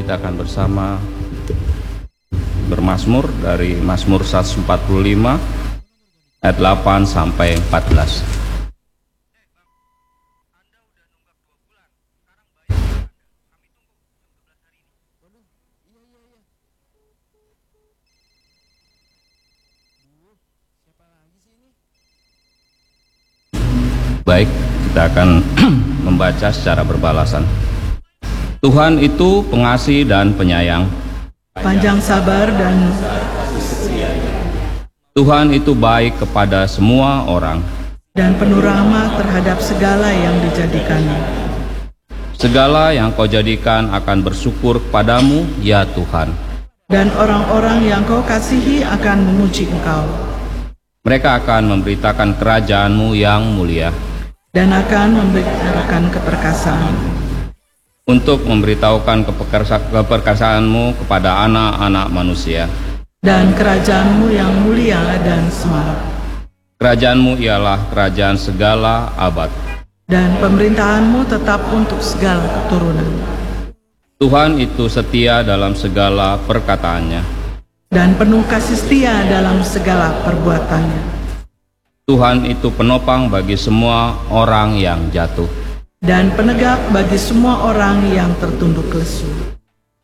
kita akan bersama bermazmur dari Mazmur 145 ayat 8 sampai 14. Baik, kita akan membaca secara berbalasan. Tuhan itu pengasih dan penyayang, panjang sabar dan Tuhan itu baik kepada semua orang, dan penuh rahmat terhadap segala yang dijadikannya. Segala yang kau jadikan akan bersyukur kepadamu, ya Tuhan. Dan orang-orang yang kau kasihi akan memuji Engkau. Mereka akan memberitakan kerajaan-Mu yang mulia, dan akan membicarakan keperkasaan, untuk memberitahukan keperkasaan-Mu kepada anak-anak manusia. dan kerajaan-Mu yang mulia dan semarak. Kerajaan-Mu ialah kerajaan segala abad, dan pemerintahan-Mu tetap untuk segala keturunan. Tuhan itu setia dalam segala perkataannya, dan penuh kasih setia dalam segala perbuatannya. Tuhan itu penopang bagi semua orang yang jatuh, dan penegak bagi semua orang yang tertunduk lesu.